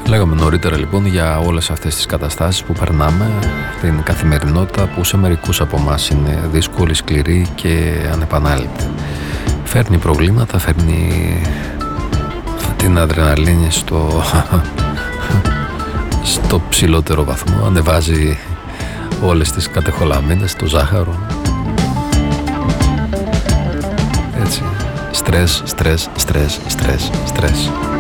Λέγαμε νωρίτερα λοιπόν για όλες αυτές τις καταστάσεις που περνάμε, την καθημερινότητα που σε μερικούς από εμάς είναι δύσκολη, σκληρή και ανεπανάληπτη. Φέρνει προβλήματα, φέρνει την αδρεναλίνη στο ψηλότερο βαθμό, ανεβάζει όλες τις κατεχολαμίνες, το ζάχαρο. Έτσι, στρες, στρες, στρες, στρες, στρες.